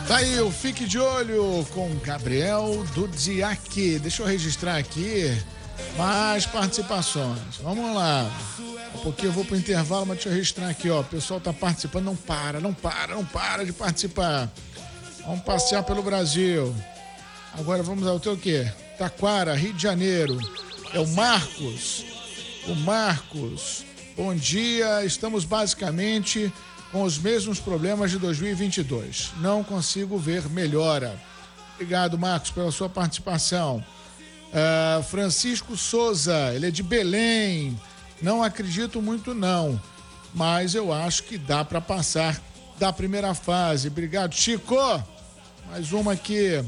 Tá aí o Fique de Olho com Gabriel Dudziak. Deixa eu registrar aqui mais participações. Vamos lá. Um pouquinho eu vou pro intervalo, mas deixa eu registrar aqui, ó. O pessoal tá participando, não para de participar. Vamos passear pelo Brasil. Agora vamos ao teu quê? Taquara, Rio de Janeiro. É o Marcos. O Marcos. Bom dia, estamos basicamente com os mesmos problemas de 2022. Não consigo ver melhora. Obrigado, Marcos, pela sua participação. Francisco Souza, ele é de Belém. Não acredito muito não, mas eu acho que dá para passar da primeira fase. Obrigado, Chico. Mais uma aqui.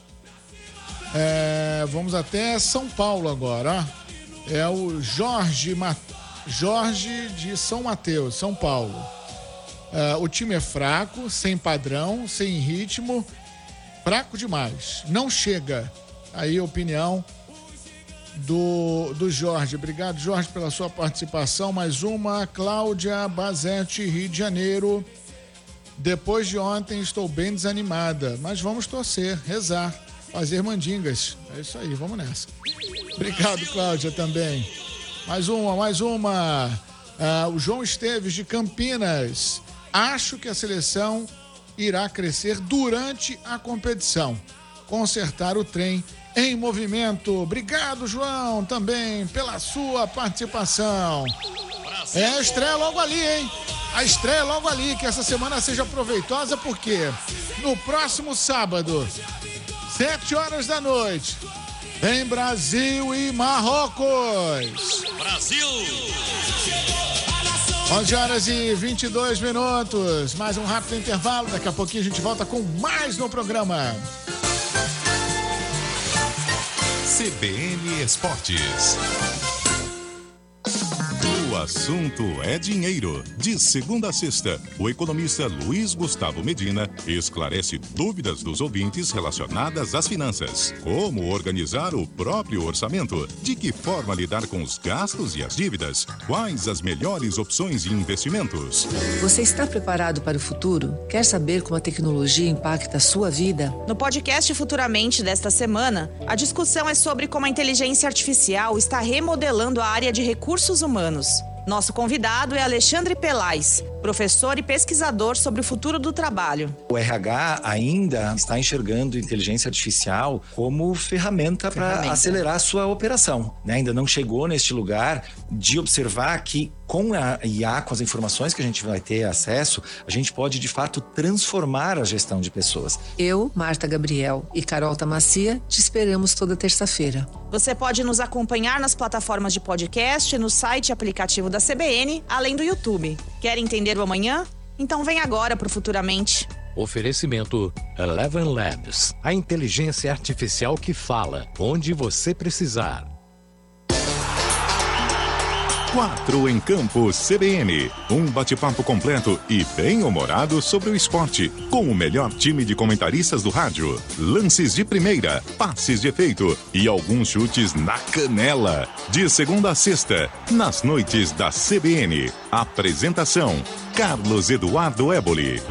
Vamos até São Paulo agora, ó. É o Jorge de São Mateus, São Paulo. O time é fraco, sem padrão, sem ritmo, fraco demais. Não chega. Aí a opinião do Jorge. Obrigado, Jorge, pela sua participação. Mais uma, Cláudia Bazete, Rio de Janeiro. Depois de ontem estou bem desanimada, mas vamos torcer, rezar, fazer mandingas. É isso aí, vamos nessa. Obrigado, Cláudia, também. Mais uma. O João Esteves, de Campinas. Acho que a seleção irá crescer durante a competição. Consertar o trem em movimento. Obrigado, João, também pela sua participação. A estreia logo ali, hein? A estreia logo ali, que essa semana seja proveitosa, porque no próximo sábado, 7h da noite, tem Brasil e Marrocos. Brasil! 11h22. Mais um rápido intervalo. Daqui a pouquinho a gente volta com mais no programa. CBN Esportes. O assunto é dinheiro. De segunda a sexta, o economista Luiz Gustavo Medina esclarece dúvidas dos ouvintes relacionadas às finanças. Como organizar o próprio orçamento? De que forma lidar com os gastos e as dívidas? Quais as melhores opções de investimentos? Você está preparado para o futuro? Quer saber como a tecnologia impacta a sua vida? No podcast Futuramente desta semana, a discussão é sobre como a inteligência artificial está remodelando a área de recursos humanos. Nosso convidado é Alexandre Pelais, professor e pesquisador sobre o futuro do trabalho. O RH ainda está enxergando inteligência artificial como ferramenta para acelerar a sua operação, né? Ainda não chegou neste lugar de observar que com a IA, com as informações que a gente vai ter acesso, a gente pode de fato transformar a gestão de pessoas. Eu, Marta Gabriel e Carol Tamacia te esperamos toda terça-feira. Você pode nos acompanhar nas plataformas de podcast, no site e aplicativo da CBN, além do YouTube. Quer entender o amanhã? Então vem agora pro Futuramente. Oferecimento Eleven Labs, a inteligência artificial que fala onde você precisar. 4 em Campo CBN. Um bate-papo completo e bem-humorado sobre o esporte, com o melhor time de comentaristas do rádio. Lances de primeira, passes de efeito e alguns chutes na canela. De segunda a sexta, nas noites da CBN. Apresentação: Carlos Eduardo Éboli.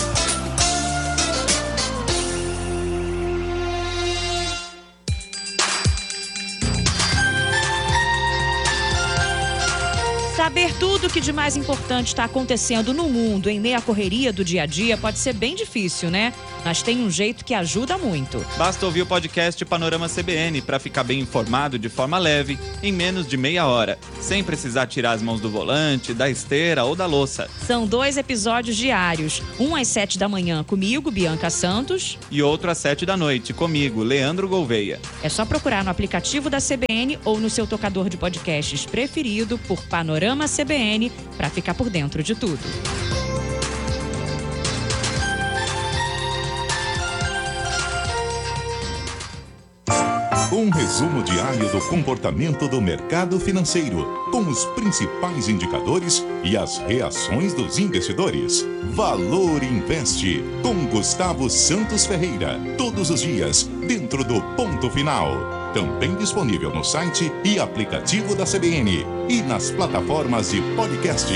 Saber tudo o que de mais importante está acontecendo no mundo em meio à correria do dia a dia pode ser bem difícil, né? Mas tem um jeito que ajuda muito. Basta ouvir o podcast Panorama CBN para ficar bem informado de forma leve, em menos de meia hora, sem precisar tirar as mãos do volante, da esteira ou da louça. São 2 episódios diários, um às 7h comigo, Bianca Santos, e outro às 7h comigo, Leandro Gouveia. É só procurar no aplicativo da CBN ou no seu tocador de podcasts preferido por Panorama CBN para ficar por dentro de tudo. Um resumo diário do comportamento do mercado financeiro, com os principais indicadores e as reações dos investidores. Valor Investe, com Gustavo Santos Ferreira, todos os dias, dentro do Ponto Final. Também disponível no site e aplicativo da CBN e nas plataformas de podcast.